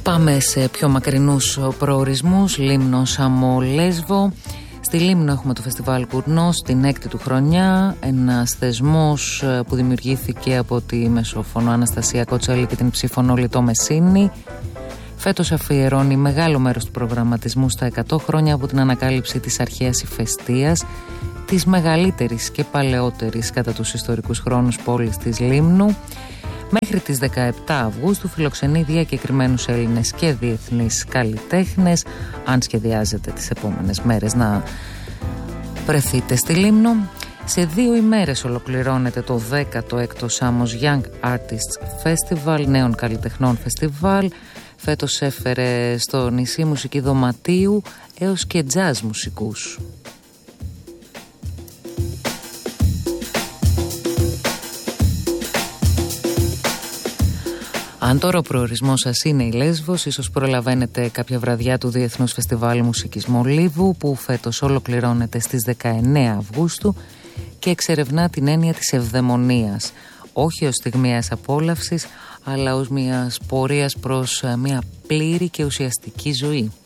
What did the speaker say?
Πάμε σε πιο μακρινούς προορισμούς. Λίμνο, Σάμο, Λέσβο. Στη Λίμνο έχουμε το φεστιβάλ Κουρνός, την έκτη του χρονιά. Ένας θεσμός που δημιουργήθηκε από τη μεσόφωνο Αναστασία Κοτσέλη και την ψήφωνο Λιτό Μεσίνη. Φέτος αφιερώνει μεγάλο μέρος του προγραμματισμού στα 100 χρόνια από την ανακάλυψη της αρχαίας ηφαιστείας, της μεγαλύτερης και παλαιότερης κατά τους ιστορικούς χρόνους πόλης της Λίμνου. Μέχρι τις 17 Αυγούστου φιλοξενεί διακεκριμένους Έλληνες και διεθνείς καλλιτέχνες. Αν σχεδιάζετε τις επόμενες μέρες να βρεθείτε στη Λίμνο. Σε 2 ημέρες ολοκληρώνεται το 16ο Σάμος Young Artists Festival, νέων καλλιτεχνών φεστιβάλ. Φέτος έφερε στο νησί μουσική δωματίου έως και jazz μουσικούς. Αν τώρα ο προορισμός σας είναι η Λέσβος, ίσως προλαβαίνετε κάποια βραδιά του Διεθνούς Φεστιβάλ Μουσικής Μολύβου, που φέτος ολοκληρώνεται στις 19 Αυγούστου και εξερευνά την έννοια της ευδαιμονίας, όχι ως στιγμιαίας απόλαυσης, αλλά ως μιας πορείας προς μια πλήρη και ουσιαστική ζωή.